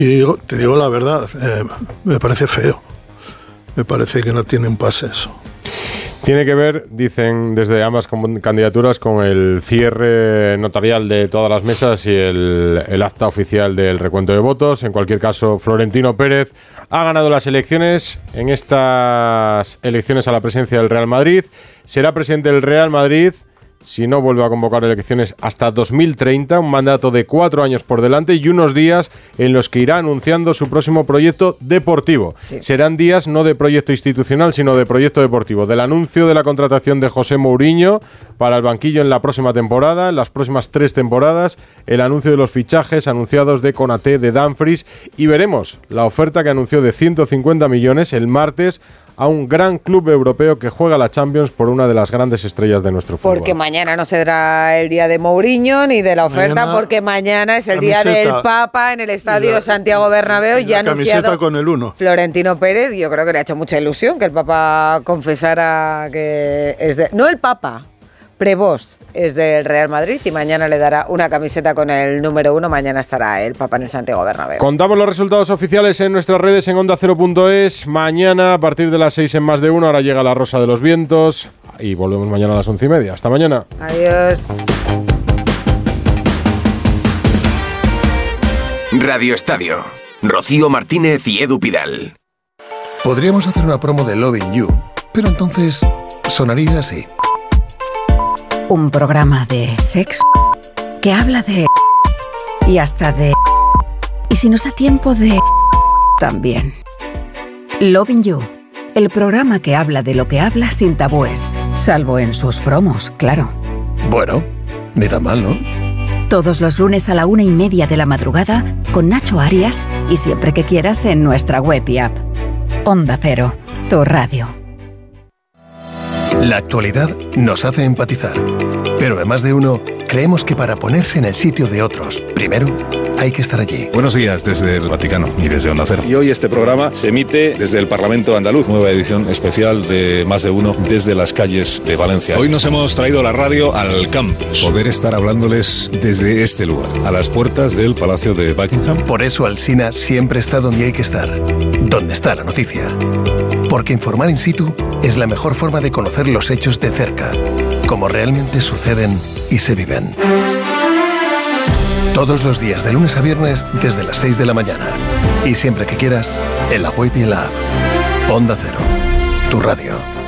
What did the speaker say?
Y te digo la verdad, me parece feo. Me parece que no tiene un pase eso. Tiene que ver, dicen desde ambas candidaturas, con el cierre notarial de todas las mesas y el acta oficial del recuento de votos. En cualquier caso, Florentino Pérez ha ganado las elecciones. En estas elecciones a la presidencia del Real Madrid, será presidente del Real Madrid si no vuelve a convocar elecciones hasta 2030, un mandato de 4 años por delante y unos días en los que irá anunciando su próximo proyecto deportivo. Sí. Serán días no de proyecto institucional, sino de proyecto deportivo. Del anuncio de la contratación de José Mourinho para el banquillo en la próxima temporada, en las próximas 3 temporadas, el anuncio de los fichajes anunciados de Konaté, de Dumfries, y veremos la oferta que anunció de 150 millones el martes a un gran club europeo que juega la Champions por una de las grandes estrellas de nuestro fútbol. Porque mañana no será el día de Mourinho ni de la oferta, mañana, porque mañana es el día del Papa en el estadio Santiago Bernabéu. Y ya ha anunciado con el 1. Florentino Pérez. Yo creo que le ha hecho mucha ilusión que el Papa confesara que es de... No el Papa, Prevost es del Real Madrid y mañana le dará una camiseta con el número 1. Mañana estará el Papa en el Santiago Bernabéu. Contamos los resultados oficiales en nuestras redes en OndaCero.es. Mañana a partir de las 6 en Más de Uno. Ahora llega La Rosa de los Vientos y volvemos mañana a las 11:30. Hasta mañana. Adiós. Radio Estadio. Rocío Martínez y Edu Pidal. Podríamos hacer una promo de Loving You, pero entonces sonaría así. Un programa de sexo que habla de... y hasta de... y si nos da tiempo de... también. Loving You, el programa que habla de lo que habla sin tabúes, salvo en sus promos, claro. Bueno, ni tan mal, ¿no? Todos los lunes a la 1:30 de la madrugada con Nacho Arias y siempre que quieras en nuestra web y app. Onda Cero, tu radio. La actualidad nos hace empatizar, pero en Más de Uno creemos que para ponerse en el sitio de otros, primero hay que estar allí. Buenos días desde el Vaticano y desde Onda Cero. Y hoy este programa se emite desde el Parlamento andaluz. Nueva edición especial de Más de Uno desde las calles de Valencia. Hoy nos hemos traído la radio al campus. Poder estar hablándoles desde este lugar, a las puertas del Palacio de Buckingham. Por eso Alsina siempre está donde hay que estar, donde está la noticia. Porque informar in situ es la mejor forma de conocer los hechos de cerca, como realmente suceden y se viven. Todos los días, de lunes a viernes, desde las 6 de la mañana. Y siempre que quieras, en la web y en la app. Onda Cero, tu radio.